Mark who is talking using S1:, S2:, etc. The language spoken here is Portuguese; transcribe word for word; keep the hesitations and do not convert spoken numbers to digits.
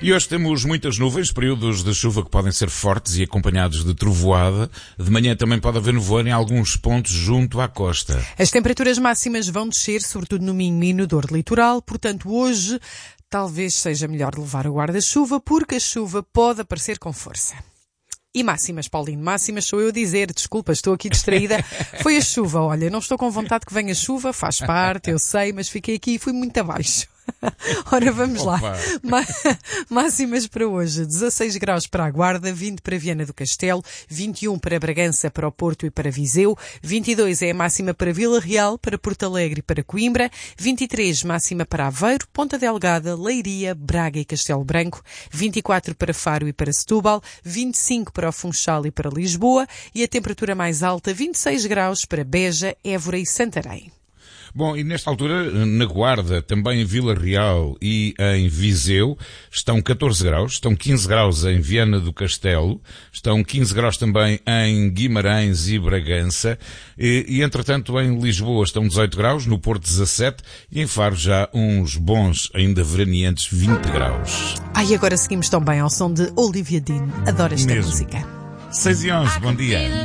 S1: E hoje temos muitas nuvens, períodos de chuva que podem ser fortes e acompanhados de trovoada. De manhã também pode haver nevoeiro em alguns pontos junto à costa.
S2: As temperaturas máximas vão descer, sobretudo no Minho e no Douro Litoral, portanto hoje talvez seja melhor levar o guarda-chuva porque a chuva pode aparecer com força. E máximas, Paulinho, máximas sou eu a dizer, desculpa, estou aqui distraída. Foi a chuva, olha, não estou com vontade que venha chuva, faz parte, eu sei, mas fiquei aqui e fui muito abaixo. Ora, vamos
S1: Opa.
S2: lá. Máximas para hoje. dezasseis graus para a Guarda, vinte para Viana do Castelo, vinte e um para Bragança, para o Porto e para Viseu, vinte e dois é a máxima para Vila Real, para Porto Alegre e para Coimbra, vinte e três máxima para Aveiro, Ponta Delgada, Leiria, Braga e Castelo Branco, vinte e quatro para Faro e para Setúbal, vinte e cinco para o Funchal e para Lisboa e a temperatura mais alta, vinte e seis graus para Beja, Évora e Santarém.
S1: Bom, e nesta altura, na Guarda, também em Vila Real e em Viseu, estão catorze graus, estão quinze graus em Viana do Castelo, estão quinze graus também em Guimarães e Bragança, e, e entretanto em Lisboa estão dezoito graus, no Porto dezassete e em Faro já uns bons, ainda veraneantes, vinte graus.
S2: Ai, agora seguimos tão bem ao som de Olivia Dean. Adoro esta
S1: Mesmo.
S2: música.
S1: seis e onze, bom dia.